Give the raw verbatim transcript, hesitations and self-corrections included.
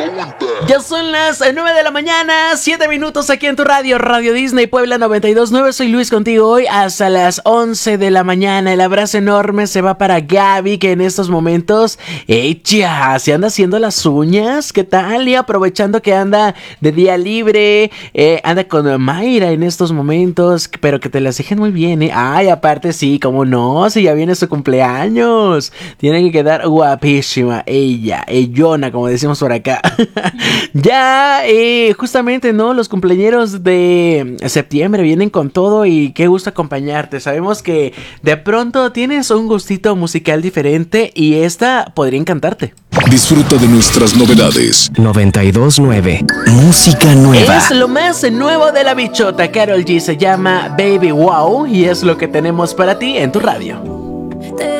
Ya son las nueve de la mañana, siete minutos aquí en tu radio, Radio Disney Puebla noventa y dos punto nueve. Soy Luis contigo hoy hasta las once de la mañana. El abrazo enorme se va para Gaby, que en estos momentos, ¡echa! Se anda haciendo las uñas. ¿Qué tal? Y aprovechando que anda de día libre, eh, anda con Mayra en estos momentos, pero que te las dejen muy bien, ¿eh? Ay, aparte sí, cómo no, si ya viene su cumpleaños. Tiene que quedar guapísima ella, ellona, como decimos por acá. Ya, eh, justamente, ¿no? Los cumpleañeros de septiembre vienen con todo y qué gusto acompañarte. Sabemos que de pronto tienes un gustito musical diferente y esta podría encantarte. Disfruta de nuestras novedades. noventa y dos punto nueve. Música nueva. Es lo más nuevo de la bichota. Karol G se llama Baby Wow y es lo que tenemos para ti en tu radio.